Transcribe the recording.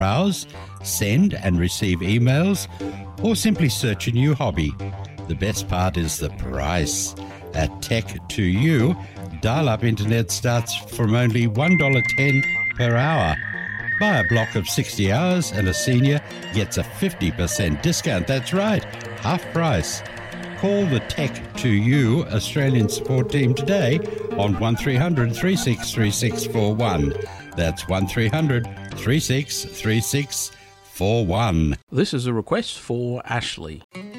browse, send and receive emails, or simply search a new hobby. The best part is the price. At Tech2U, dial-up internet starts from only $1.10 per hour. Buy a block of 60 hours and a senior gets a 50% discount. That's right, half price. Call the Tech2U Australian support team today on 1300 363641. That's 1300 363641. This is a request for Ashley.